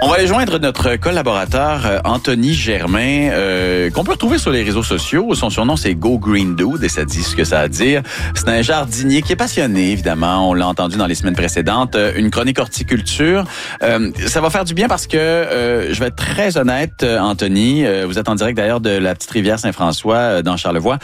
On va aller joindre notre collaborateur Anthony Germain, qu'on peut retrouver sur les réseaux sociaux. Son surnom, c'est Go Green Dude, et ça dit ce que ça a à dire. C'est un jardinier qui est passionné, évidemment. On l'a entendu dans les semaines précédentes. Une chronique horticulture. Ça va faire du bien parce que, je vais être très honnête, Anthony, vous êtes en direct d'ailleurs de la petite rivière Saint-François dans Charlevoix.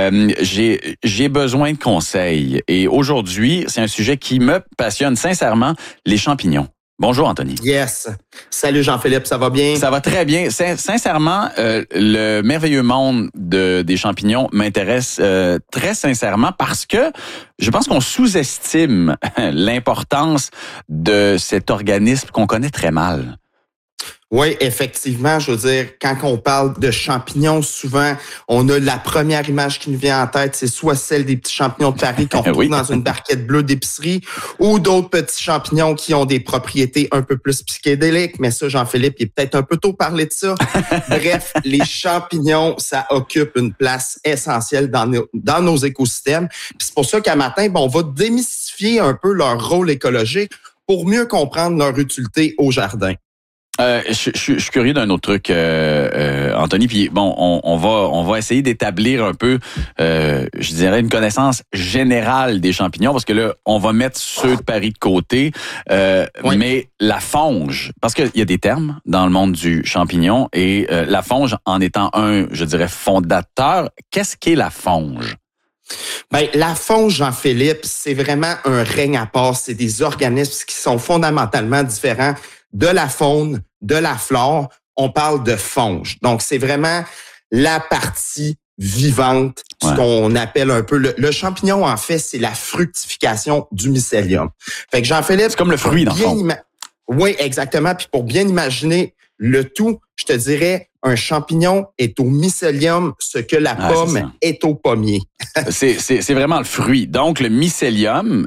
J'ai besoin de conseils. Et aujourd'hui, c'est un sujet qui me passionne sincèrement, les champignons. Bonjour, Anthony. Yes. Salut, Jean-Philippe, ça va bien? Ça va très bien. Sincèrement, le merveilleux monde des champignons m'intéresse très sincèrement parce que je pense qu'on sous-estime l'importance de cet organisme qu'on connaît très mal. Oui, effectivement, je veux dire, quand on parle de champignons, souvent, on a la première image qui nous vient en tête, c'est soit celle des petits champignons de Paris qu'on retrouve dans une barquette bleue d'épicerie, ou d'autres petits champignons qui ont des propriétés un peu plus psychédéliques, mais ça, Jean-Philippe, il est peut-être un peu tôt parler de ça. Bref, les champignons, ça occupe une place essentielle dans nos écosystèmes. Puis c'est pour ça qu'à matin, on va démystifier un peu leur rôle écologique pour mieux comprendre leur utilité au jardin. Je suis curieux d'un autre truc, Anthony. Puis bon, on va essayer d'établir un peu, je dirais, une connaissance générale des champignons, parce que là, on va mettre ceux de Paris de côté. Oui. Mais la fonge, parce qu'il y a des termes dans le monde du champignon, et la fonge en étant je dirais, fondateur. Qu'est-ce qu'est la fonge? Ben, la fonge, Jean-Philippe, c'est vraiment un règne à part. C'est des organismes qui sont fondamentalement différents de la faune, de la flore. On parle de fonge. Donc, c'est vraiment la partie vivante, ce qu'on appelle un peu le champignon, en fait, c'est la fructification du mycélium. Fait que Jean-Philippe... C'est comme le fruit, dans le fond. Oui, exactement. Puis pour bien imaginer le tout, je te dirais, un champignon est au mycélium ce que la pomme est au pommier. c'est vraiment le fruit. Donc, le mycélium,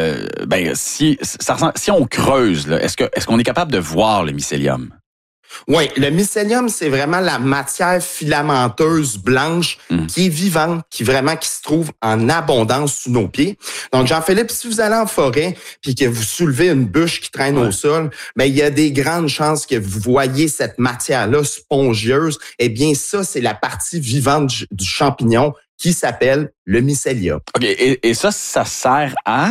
si on creuse, là, est-ce qu'on est capable de voir le mycélium? Oui, le mycélium, c'est vraiment la matière filamenteuse blanche qui est vivante, qui se trouve en abondance sous nos pieds. Donc, Jean-Philippe, si vous allez en forêt puis que vous soulevez une bûche qui traîne au sol, il y a des grandes chances que vous voyez cette matière-là spongieuse. Eh bien, ça, c'est la partie vivante du champignon qui s'appelle le mycélium. OK, et ça sert à...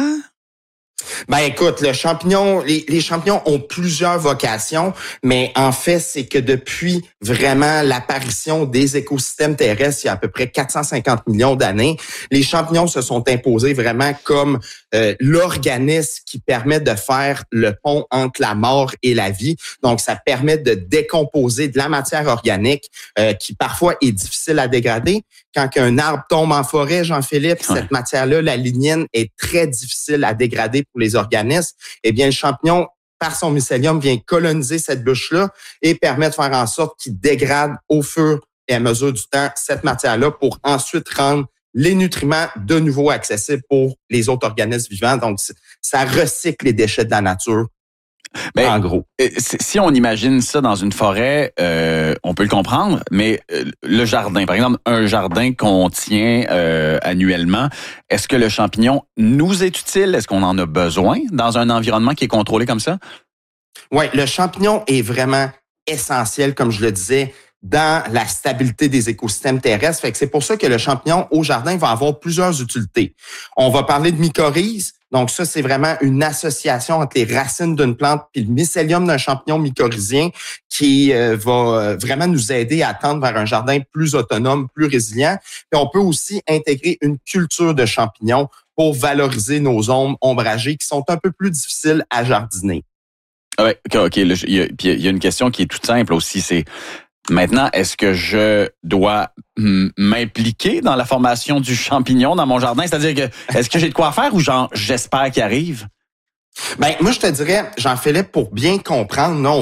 Ben écoute, le champignon, les champignons ont plusieurs vocations, mais en fait, c'est que depuis vraiment l'apparition des écosystèmes terrestres, il y a à peu près 450 millions d'années, les champignons se sont imposés vraiment comme l'organisme qui permet de faire le pont entre la mort et la vie. Donc, ça permet de décomposer de la matière organique qui parfois est difficile à dégrader. Quand un arbre tombe en forêt, Jean-Philippe, cette matière-là, la lignine, est très difficile à dégrader pour les organismes. Eh bien, le champignon, par son mycélium, vient coloniser cette bûche-là et permet de faire en sorte qu'il dégrade au fur et à mesure du temps cette matière-là pour ensuite rendre les nutriments de nouveau accessibles pour les autres organismes vivants. Donc, ça recycle les déchets de la nature. Mais en gros. Si on imagine ça dans une forêt, on peut le comprendre, mais le jardin, par exemple, un jardin qu'on tient annuellement, est-ce que le champignon nous est utile? Est-ce qu'on en a besoin dans un environnement qui est contrôlé comme ça? Oui, le champignon est vraiment essentiel, comme je le disais, dans la stabilité des écosystèmes terrestres. Fait que c'est pour ça que le champignon au jardin va avoir plusieurs utilités. On va parler de mycorhize. Donc ça, c'est vraiment une association entre les racines d'une plante puis le mycélium d'un champignon mycorhizien qui va vraiment nous aider à tendre vers un jardin plus autonome, plus résilient. Puis on peut aussi intégrer une culture de champignons pour valoriser nos zones ombragées qui sont un peu plus difficiles à jardiner. Oui, OK. Il y a une question qui est toute simple aussi, c'est maintenant, est-ce que je dois m'impliquer dans la formation du champignon dans mon jardin? C'est-à-dire que, est-ce que j'ai de quoi faire ou j'espère qu'il arrive? Ben, moi, je te dirais, Jean-Philippe, pour bien comprendre, là,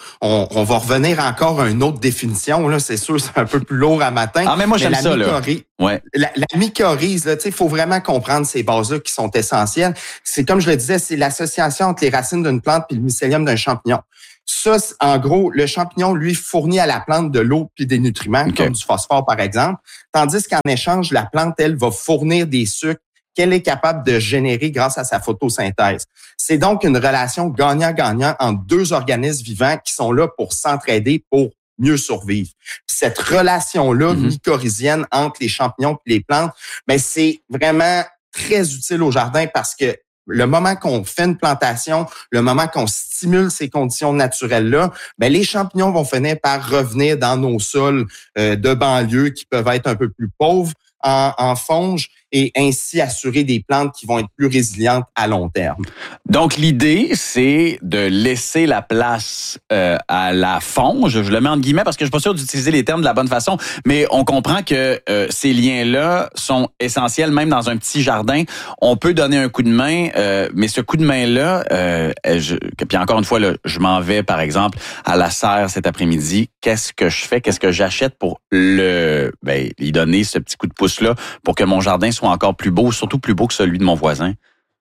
on va revenir encore à une autre définition, là. C'est sûr, c'est un peu plus lourd à matin. Ah, mais moi, j'aime ça, là. Ouais. La mycorhize, là, tu sais, il faut vraiment comprendre ces bases-là qui sont essentielles. C'est, comme je le disais, c'est l'association entre les racines d'une plante puis le mycélium d'un champignon. Ça, en gros, le champignon, lui, fournit à la plante de l'eau puis des nutriments, comme du phosphore, par exemple. Tandis qu'en échange, la plante, elle, va fournir des sucres qu'elle est capable de générer grâce à sa photosynthèse. C'est donc une relation gagnant-gagnant entre deux organismes vivants qui sont là pour s'entraider, pour mieux survivre. Puis cette relation-là mycorhizienne entre les champignons et les plantes, ben c'est vraiment très utile au jardin parce que le moment qu'on fait une plantation, le moment qu'on stimule ces conditions naturelles-là, ben les champignons vont finir par revenir dans nos sols de banlieue qui peuvent être un peu plus pauvres en fonge et ainsi assurer des plantes qui vont être plus résilientes à long terme. Donc, l'idée, c'est de laisser la place à la fonge. Je le mets en guillemets parce que je suis pas sûr d'utiliser les termes de la bonne façon, mais on comprend que ces liens-là sont essentiels même dans un petit jardin. On peut donner un coup de main, mais ce coup de main-là, puis encore une fois, là, je m'en vais, par exemple, à la serre cet après-midi. Qu'est-ce que je fais? Qu'est-ce que j'achète pour lui donner ce petit coup de pouce-là pour que mon jardin soit encore plus beau, surtout plus beau que celui de mon voisin?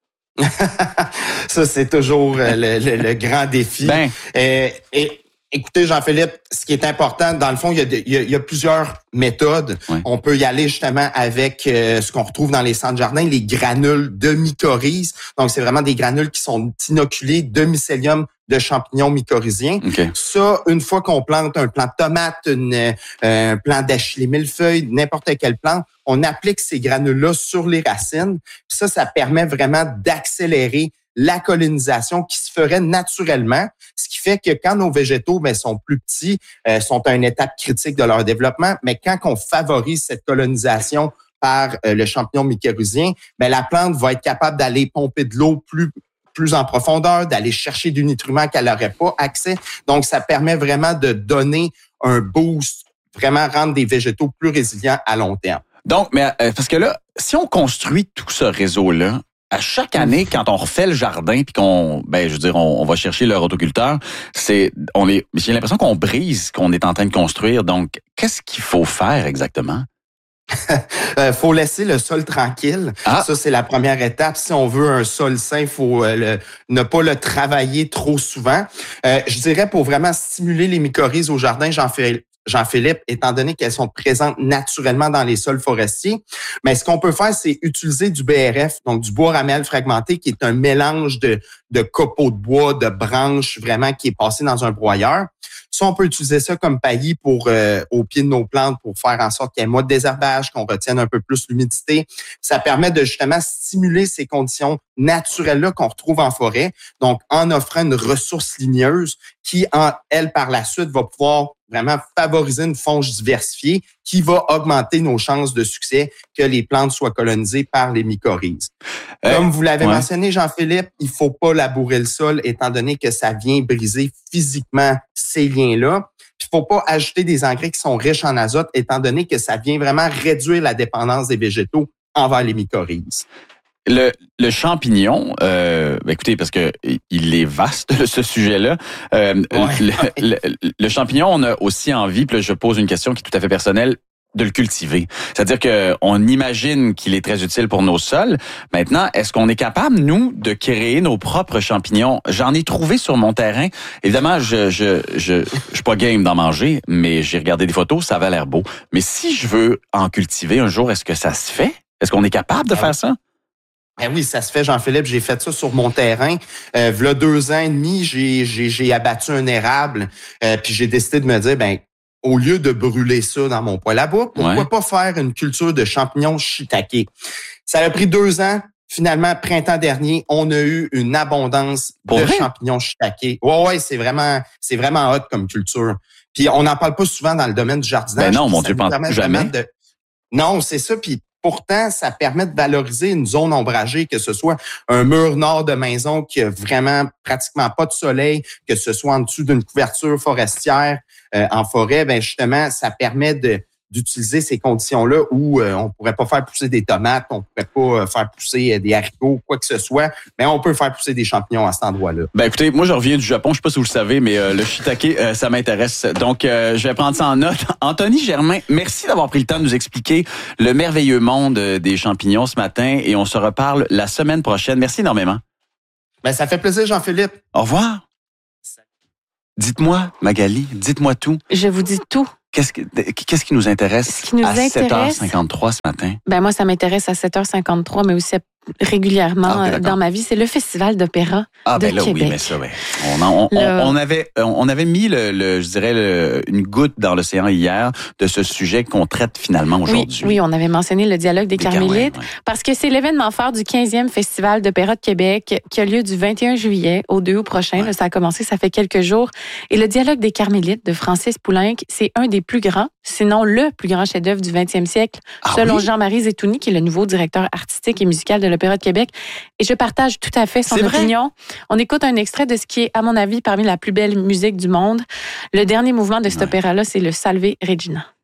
Ça, c'est toujours le grand défi. Écoutez, Jean-Philippe, ce qui est important, dans le fond, il y a plusieurs méthodes. Ouais. On peut y aller justement avec ce qu'on retrouve dans les centres jardins, les granules de mycorhizes. Donc, c'est vraiment des granules qui sont inoculées de mycélium de champignons mycorhiziens. Okay. Ça, une fois qu'on plante un plant de tomate, un plant d'achillée millefeuille, n'importe quelle plante, on applique ces granules-là sur les racines. Puis ça permet vraiment d'accélérer la colonisation qui se ferait naturellement, ce qui fait que quand nos végétaux sont plus petits, sont à une étape critique de leur développement, mais quand on favorise cette colonisation par le champignon mycorhizien, la plante va être capable d'aller pomper de l'eau plus en profondeur, d'aller chercher du nutriment qu'elle n'aurait pas accès. Donc, ça permet vraiment de donner un boost, vraiment rendre des végétaux plus résilients à long terme. Donc, mais parce que là, si on construit tout ce réseau-là, à chaque année, quand on refait le jardin puis qu'on, on va chercher le rotoculteur, j'ai l'impression qu'on brise ce qu'on est en train de construire. Donc, qu'est-ce qu'il faut faire exactement? Faut laisser le sol tranquille. Ah. Ça, c'est la première étape. Si on veut un sol sain, faut ne pas le travailler trop souvent. Je dirais pour vraiment stimuler les mycorhizes au jardin, Jean-Philippe, étant donné qu'elles sont présentes naturellement dans les sols forestiers, mais ce qu'on peut faire, c'est utiliser du BRF, donc du bois ramel fragmenté, qui est un mélange de copeaux de bois, de branches, vraiment qui est passé dans un broyeur. Ça, on peut utiliser ça comme paillis au pied de nos plantes pour faire en sorte qu'il y ait moins de désherbage, qu'on retienne un peu plus l'humidité. Ça permet de justement stimuler ces conditions naturelles-là qu'on retrouve en forêt, donc en offrant une ressource ligneuse qui, elle, par la suite, va pouvoir vraiment favoriser une fonge diversifiée qui va augmenter nos chances de succès que les plantes soient colonisées par les mycorhizes. Comme vous l'avez mentionné, Jean-Philippe, il faut pas labourer le sol étant donné que ça vient briser physiquement ces liens-là. Il faut pas ajouter des engrais qui sont riches en azote étant donné que ça vient vraiment réduire la dépendance des végétaux envers les mycorhizes. Le champignon, écoutez, parce que il est vaste ce sujet-là. Le champignon, on a aussi envie, puis là, je pose une question qui est tout à fait personnelle, de le cultiver. C'est-à-dire que on imagine qu'il est très utile pour nos sols. Maintenant, est-ce qu'on est capable, nous, de créer nos propres champignons? J'en ai trouvé sur mon terrain. Évidemment, je suis pas game d'en manger, mais j'ai regardé des photos, ça avait l'air beau. Mais si je veux en cultiver un jour, est-ce que ça se fait? Est-ce qu'on est capable de faire ça? Ben oui, ça se fait, Jean-Philippe. J'ai fait ça sur mon terrain. V'là 2 ans et demi, j'ai abattu un érable. Puis j'ai décidé de me dire, au lieu de brûler ça dans mon poêle à bois, pourquoi pas faire une culture de champignons shiitake? Ça a pris 2 ans. Finalement, printemps dernier, on a eu une abondance de champignons shiitake. Ouais, c'est vraiment hot comme culture. Puis on n'en parle pas souvent dans le domaine du jardinage. Ben non, mon Dieu, jamais. Non, c'est ça. Puis pourtant, ça permet de valoriser une zone ombragée, que ce soit un mur nord de maison qui a vraiment pratiquement pas de soleil, que ce soit en dessous d'une couverture forestière en forêt. Justement, ça permet d'utiliser ces conditions-là où on pourrait pas faire pousser des tomates, on pourrait pas faire pousser des haricots, quoi que ce soit, mais on peut faire pousser des champignons à cet endroit-là. Écoutez, moi je reviens du Japon, je sais pas si vous le savez, mais le shiitake, ça m'intéresse. Donc je vais prendre ça en note. Anthony Germain, merci d'avoir pris le temps de nous expliquer le merveilleux monde des champignons ce matin et on se reparle la semaine prochaine. Merci énormément. Ça fait plaisir, Jean-Philippe. Au revoir. Dites-moi, Magali, dites-moi tout. Je vous dis tout. Qu'est-ce qui nous intéresse à 7h53 ce matin? Ben moi, ça m'intéresse à 7h53, mais aussi régulièrement dans ma vie, c'est le Festival d'opéra de là, Québec. Oui, mais ça, ouais. On avait mis je dirais une goutte dans l'océan hier de ce sujet qu'on traite finalement aujourd'hui. Oui, on avait mentionné le dialogue des Carmélites, ouais. parce que c'est l'événement phare du 15e Festival d'opéra de Québec qui a lieu du 21 juillet au 2 août prochain. Ouais. Là, ça a commencé, ça fait quelques jours. Et le dialogue des Carmélites de Francis Poulenc, c'est un des plus grands, sinon le plus grand chef-d'œuvre du 20e siècle, selon Jean-Marie Zetouni, qui est le nouveau directeur artistique et musical de l'Opéra de Québec. Et je partage tout à fait son opinion. On écoute un extrait de ce qui est, à mon avis, parmi la plus belle musique du monde. Le dernier mouvement de cet opéra-là, c'est le Salve Regina.